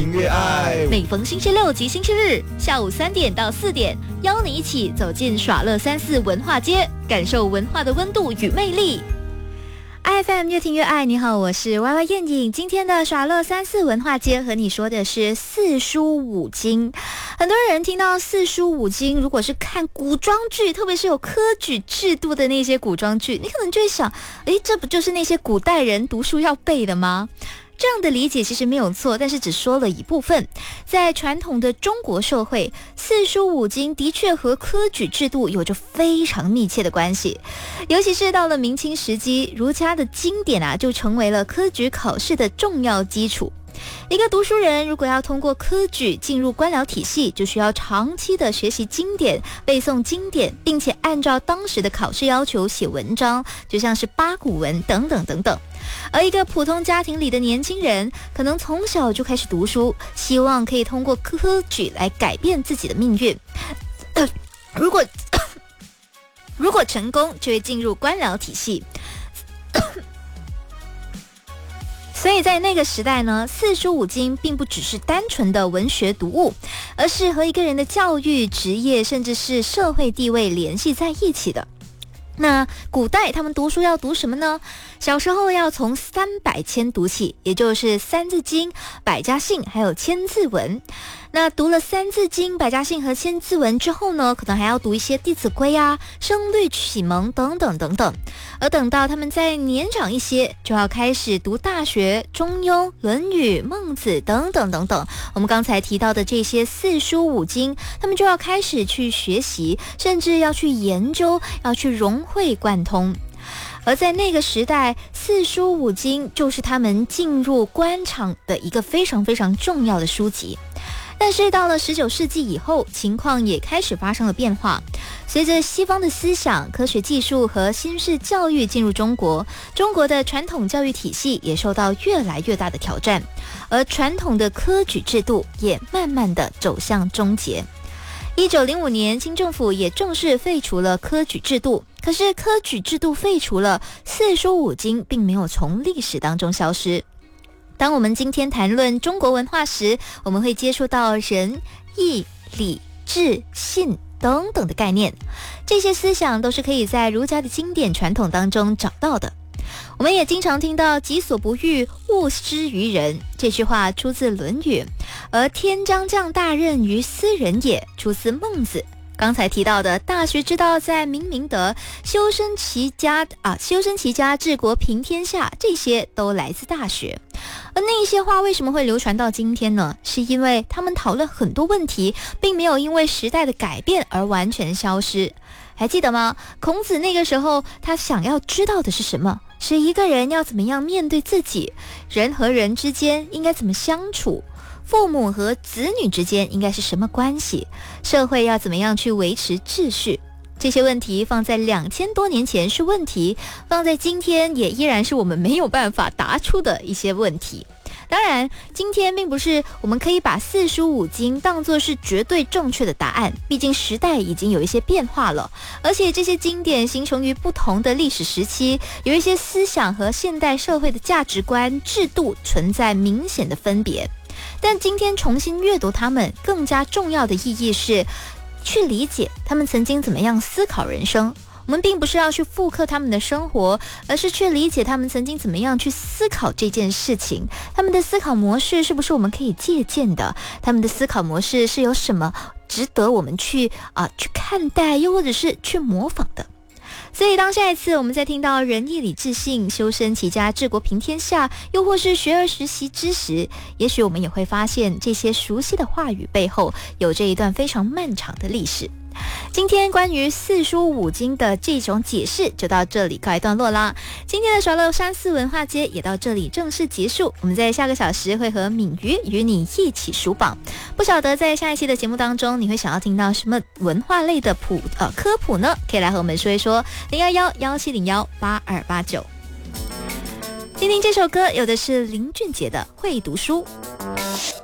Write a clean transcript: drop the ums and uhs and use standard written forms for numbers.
听越爱。 每逢星期六及星期日下午3点到4点，邀你一起走进耍乐34文化街，感受文化的温度与魅力。IFM 越听越爱，你好，我是 YY 燕颖。今天的耍乐34文化街和你说的是四书五经。很多人听到四书五经，如果是看古装剧，特别是有科举制度的那些古装剧，你可能就会想，这不就是那些古代人读书要背的吗？这样的理解其实没有错，但是只说了一部分。在传统的中国社会，四书五经的确和科举制度有着非常密切的关系。尤其是到了明清时期，儒家的经典就成为了科举考试的重要基础。一个读书人如果要通过科举进入官僚体系，就需要长期的学习经典、背诵经典，并且按照当时的考试要求写文章，就像是八股文等等等等。而一个普通家庭里的年轻人，可能从小就开始读书，希望可以通过科举来改变自己的命运。如果成功，就会进入官僚体系。所以在那个时代呢，四书五经并不只是单纯的文学读物，而是和一个人的教育、职业甚至是社会地位联系在一起的。那古代他们读书要读什么呢？小时候要从300篇读起，也就是三字经、百家姓还有千字文。那读了三字经、百家姓和千字文之后呢，可能还要读一些弟子规声律启蒙等等等等。而等到他们再年长一些，就要开始读大学、中庸、论语、孟子等等等等。我们刚才提到的这些四书五经，他们就要开始去学习，甚至要去研究，要去融会贯通。而在那个时代，四书五经就是他们进入官场的一个非常非常重要的书籍。但是到了19世纪以后，情况也开始发生了变化。随着西方的思想、科学技术和新式教育进入中国，中国的传统教育体系也受到越来越大的挑战，而传统的科举制度也慢慢的走向终结。1905年，清政府也正式废除了科举制度。可是科举制度废除了，四书五经并没有从历史当中消失。当我们今天谈论中国文化时，我们会接触到仁、义、礼、智、信等等的概念，这些思想都是可以在儒家的经典传统当中找到的。我们也经常听到己所不欲，勿施于人，这句话出自《论语》，而天将降大任于斯人也，出自孟子。刚才提到的大学之道在明明德，修身齐家治国平天下，这些都来自大学。而那些话为什么会流传到今天呢？是因为他们讨论很多问题，并没有因为时代的改变而完全消失。还记得吗？孔子那个时候他想要知道的是什么？是一个人要怎么样面对自己，人和人之间应该怎么相处，父母和子女之间应该是什么关系，社会要怎么样去维持秩序。这些问题放在2000多年前是问题，放在今天也依然是我们没有办法答出的一些问题。当然，今天并不是我们可以把四书五经当作是绝对正确的答案，毕竟时代已经有一些变化了，而且这些经典形成于不同的历史时期，有一些思想和现代社会的价值观、制度存在明显的分别。但今天重新阅读它们，更加重要的意义是去理解他们曾经怎么样思考人生。我们并不是要去复刻他们的生活，而是去理解他们曾经怎么样去思考这件事情，他们的思考模式是不是我们可以借鉴的，他们的思考模式是有什么值得我们去看待，又或者是去模仿的。所以当下一次我们在听到仁义礼智信、修身齐家治国平天下，又或是学而时习之时，也许我们也会发现这些熟悉的话语背后有着一段非常漫长的历史。今天关于四书五经的这种解释就到这里告一段落啦。今天的耍乐34文化街也到这里正式结束，我们在下个小时会和敏瑜与你一起数榜。不晓得在下一期的节目当中你会想要听到什么文化类的科普呢？可以来和我们说一说011-1701-8289。听听这首歌，有的是林俊杰的《会读书》。